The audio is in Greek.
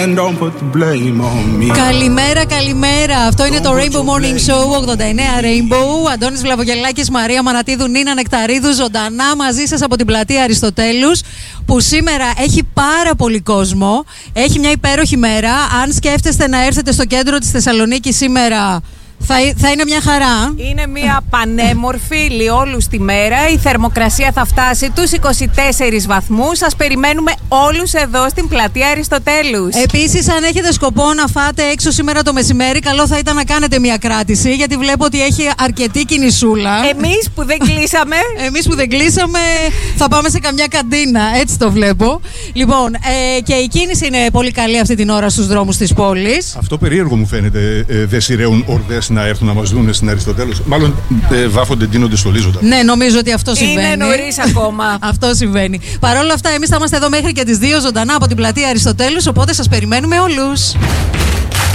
Καλημέρα, καλημέρα. Αυτό είναι το Rainbow Morning Show 89 Rainbow. Αντώνης Βλαβογελάκης, Μαρία Μανατίδου, Νίνα Νεκταρίδου, ζωντανά μαζί σας από την πλατεία Αριστοτέλους, που σήμερα έχει πάρα πολύ κόσμο. Έχει μια υπέροχη μέρα. Αν σκέφτεστε να έρθετε στο κέντρο της Θεσσαλονίκης σήμερα, θα είναι μια χαρά. Είναι μια πανέμορφη ηλιόλουστη μέρα. Η θερμοκρασία θα φτάσει τους 24 βαθμούς. Σας περιμένουμε όλους εδώ στην πλατεία Αριστοτέλους. Επίσης, αν έχετε σκοπό να φάτε έξω σήμερα το μεσημέρι, καλό θα ήταν να κάνετε μια κράτηση, γιατί βλέπω ότι έχει αρκετή κινησούλα. Εμείς που δεν κλείσαμε, θα πάμε σε καμιά καντίνα. Έτσι το βλέπω. Λοιπόν, και η κίνηση είναι πολύ καλή αυτή την ώρα στους δρόμους της πόλης. Αυτό περίεργο μου φαίνεται. Δεν σειραίουν ορδές να έρθουν να μας δουν στην Αριστοτέλους. Μάλλον βάφονται, ντύνονται, στολίζονται. Ναι, νομίζω ότι αυτό συμβαίνει. Είναι νωρίς ακόμα. Αυτό συμβαίνει. Παρ' όλα αυτά, εμείς θα είμαστε εδώ μέχρι και τις 2 ζωντανά από την πλατεία Αριστοτέλους, οπότε σας περιμένουμε όλους.